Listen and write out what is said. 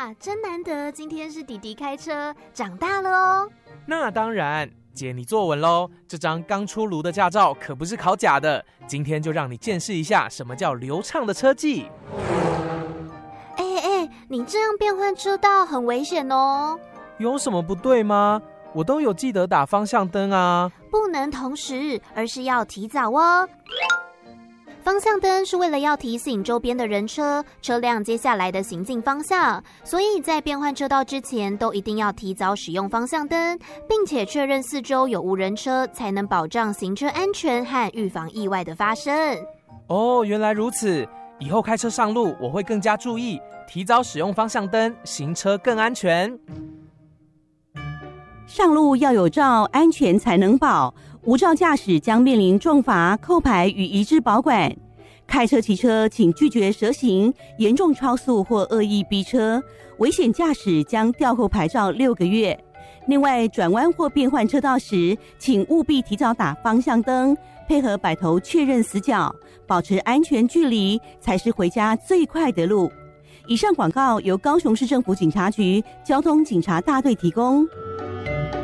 哇，真难得，今天是弟弟开车，长大了哦。 那当然，姐你坐稳咯，这张刚出炉的驾照可不是考假的，今天就让你见识一下什么叫流畅的车技。 你这样变换车道很危险哦。 有什么不对吗？我都有记得打方向灯啊。 不能同时，而是要提早哦。方向灯是为了要提醒周边的人车辆接下来的行进方向，所以在变换车道之前都一定要提早使用方向灯，并且确认四周有无人车，才能保障行车安全和预防意外的发生。 哦，原来如此，以后开车上路我会更加注意，提早使用方向灯，行车更安全。 上路要有照，安全才能保。无照驾驶将面临重罚、扣牌与移置保管。开车骑车请拒绝蛇行、严重超速或恶意逼车，危险驾驶将吊扣牌照6个月。另外，转弯或变换车道时，请务必提早打方向灯，配合摆头确认死角，保持安全距离，才是回家最快的路。以上广告由高雄市政府警察局交通警察大队提供。